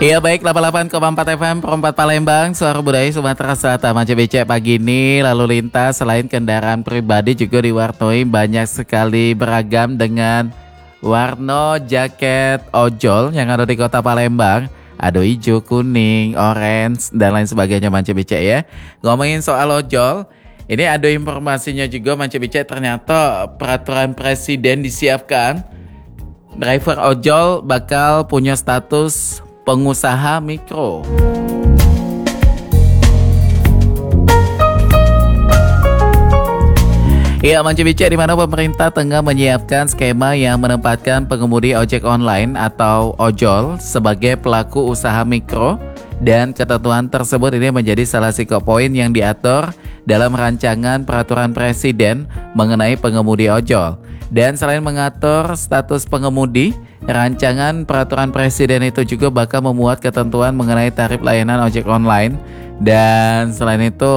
Iya baik, 88,4 FM Perempat Palembang, Suara Budaya Sumatera Selatan. Macam becek pagi ini lalu lintas selain kendaraan pribadi juga diwarnai banyak sekali beragam dengan warna jaket ojol yang ada di kota Palembang. Ada hijau, kuning, orange, dan lain sebagainya macam becek ya. Ngomongin soal ojol, ini ada informasinya juga macam becek, ternyata peraturan presiden disiapkan. Driver ojol bakal punya status pengusaha mikro. Ya, Manci Bicara, di mana pemerintah tengah menyiapkan skema yang menempatkan pengemudi ojek online atau ojol sebagai pelaku usaha mikro, dan ketentuan tersebut ini menjadi salah satu poin yang diatur dalam rancangan peraturan presiden mengenai pengemudi ojol. Dan selain mengatur status pengemudi, rancangan peraturan presiden itu juga bakal memuat ketentuan mengenai tarif layanan ojek online. Dan selain itu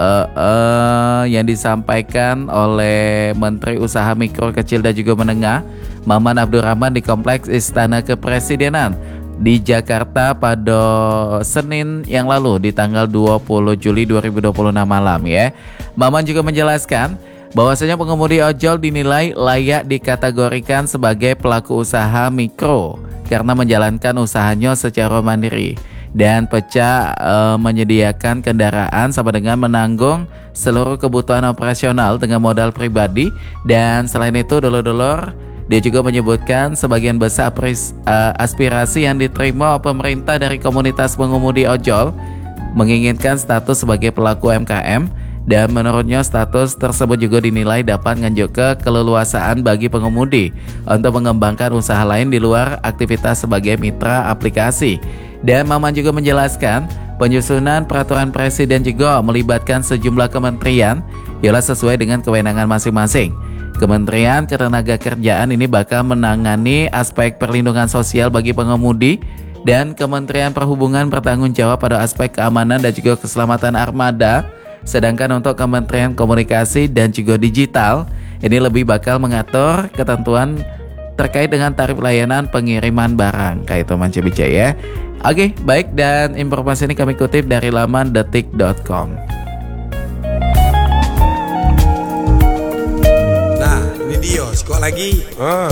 yang disampaikan oleh Menteri Usaha Mikro, Kecil dan juga Menengah, Maman Abdurrahman, di Kompleks Istana Kepresidenan di Jakarta pada Senin yang lalu di tanggal 20 Juli 2026 malam ya. Maman juga menjelaskan bahwasanya pengemudi ojol dinilai layak dikategorikan sebagai pelaku usaha mikro karena menjalankan usahanya secara mandiri dan pecah menyediakan kendaraan sama dengan menanggung seluruh kebutuhan operasional dengan modal pribadi. Dan selain itu dulur-dulur, dia juga menyebutkan sebagian besar aspirasi yang diterima pemerintah dari komunitas pengemudi ojol menginginkan status sebagai pelaku UMKM. Dan menurutnya status tersebut juga dinilai dapat menunjukkan keleluasaan bagi pengemudi untuk mengembangkan usaha lain di luar aktivitas sebagai mitra aplikasi. Dan Maman juga menjelaskan penyusunan peraturan presiden juga melibatkan sejumlah kementerian ialah sesuai dengan kewenangan masing-masing. Kementerian Ketenagakerjaan ini bakal menangani aspek perlindungan sosial bagi pengemudi, dan Kementerian Perhubungan bertanggung jawab pada aspek keamanan dan juga keselamatan armada. Sedangkan untuk Kementerian Komunikasi dan juga Digital ini lebih bakal mengatur ketentuan terkait dengan tarif layanan pengiriman barang. Kayak itu Manci Bicara ya. Oke, baik, dan informasi ini kami kutip dari laman detik.com. Nah, ini dia, sekolah lagi.